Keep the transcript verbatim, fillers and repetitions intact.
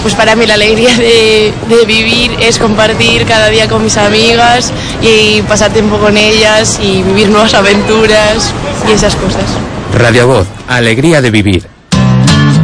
Pues para mí la alegría de, de vivir es compartir cada día con mis amigas y pasar tiempo con ellas y vivir nuevas aventuras y esas cosas. Radio Voz, alegría de vivir.